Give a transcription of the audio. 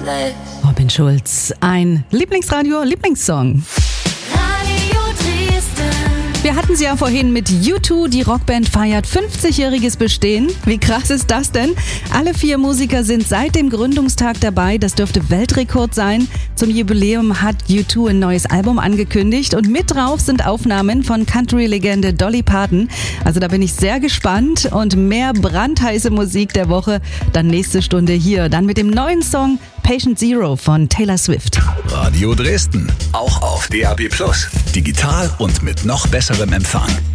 Robin Schulz, ein Lieblingssong. Radio Dresden. Wir hatten sie ja vorhin mit U2, die Rockband feiert 50-jähriges Bestehen. Wie krass ist das denn? Alle 4 Musiker sind seit dem Gründungstag dabei, das dürfte Weltrekord sein. Zum Jubiläum hat U2 ein neues Album angekündigt und mit drauf sind Aufnahmen von Country-Legende Dolly Parton. Also da bin ich sehr gespannt und mehr brandheiße Musik der Woche dann nächste Stunde hier. Dann mit dem neuen Song Patient Zero von Taylor Swift. Radio Dresden, auch auf DAB+, digital und mit noch besserem Empfang.